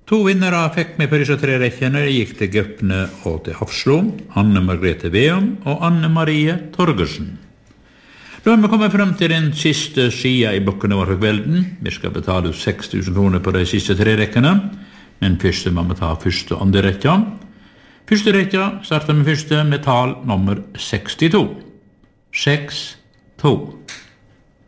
To vinnere fikk med på disse 3 rekkene. Det gikk til Gøpne og til Hafslo, Anne Margrethe Veum og Anne Marie Torgersen. Da vi kommet frem til den siste sida i blokkene vår for kvelden. Vi skal betale 6 000 kroner på de siste 3 rekkene, men først må vi ta første og andre rekka. Første rekka starter med første med tal nummer 62. 6, 2.